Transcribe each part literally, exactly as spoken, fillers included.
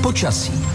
Počasí.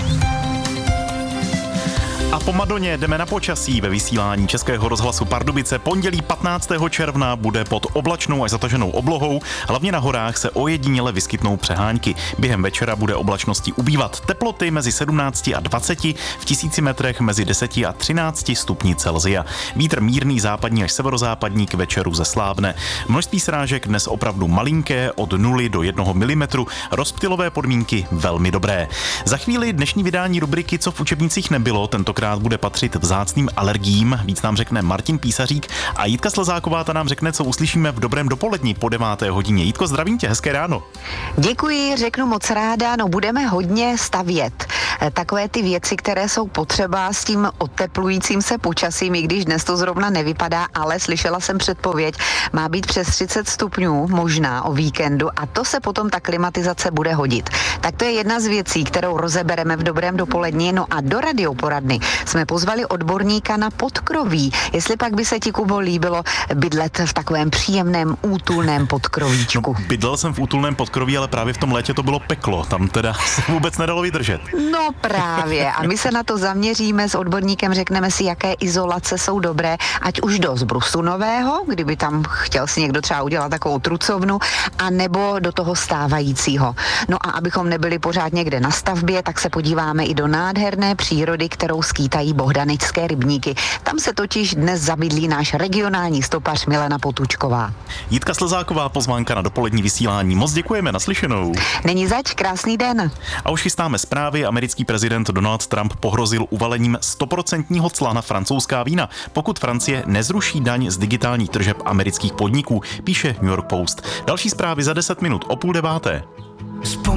A po Madoně jdeme na počasí. Ve vysílání Českého rozhlasu Pardubice pondělí patnáctého června bude pod oblačnou až zataženou oblohou. Hlavně na horách se ojediněle vyskytnou přehánky. Během večera bude oblačnosti ubývat. Teploty mezi sedmnácti a dvaceti, v tisíci metrech mezi deseti a třinácti stupni Celsia. Vítr mírný západní až severozápadní, k večeru zeslábne. Množství srážek dnes opravdu malinké, od nuly do jednoho milimetru. Rozptylové podmínky velmi dobré. Za chvíli dnešní vydání rubriky Co v učebnicích nebylo, tentokrát bude patřit vzácným alergiím. Víc nám řekne Martin Písařík a Jitka Slzáková ta nám řekne, co uslyšíme v dobrém dopoledni po deváté hodině. Jitko, zdravím tě, hezké ráno. Děkuji, řeknu moc ráda, no budeme hodně stavět. Takové ty věci, které jsou potřeba s tím oteplujícím se počasím, i když dnes to zrovna nevypadá, ale slyšela jsem předpověď, má být přes třicet stupňů, možná o víkendu, a to se potom ta klimatizace bude hodit. Tak to je jedna z věcí, kterou rozebereme v dobrém dopoledni. No a do radioporadny jsme pozvali odborníka na podkroví. Jestli pak by se ti, Kubo, líbilo bydlet v takovém příjemném útulném podkrovíčku. No, bydlel jsem v útulném podkroví, ale právě v tom létě to bylo peklo. Tam teda se vůbec nedalo vydržet. No právě. A my se na to zaměříme s odborníkem, řekneme si, jaké izolace jsou dobré, ať už do zbrusu nového, kdyby tam chtěl si někdo třeba udělat takovou trucovnu, a nebo do toho stávajícího. No a abychom nebyli pořád někde na stavbě, tak se podíváme i do nádherné přírody, kterou skýtají bohdanické rybníky. Tam se totiž dnes zabydlí náš regionální stopař Milena Potůčková. Jitka Slzáková, pozvánka na dopolední vysílání. Moc děkujeme, naslyšenou. Není zač, krásný den. A už chystáme zprávy. Americký prezident Donald Trump pohrozil uvalením stoprocentního cla na francouzská vína, pokud Francie nezruší daň z digitálních tržeb amerických podniků, píše New York Post. Další zprávy za deset minut o půl deváté.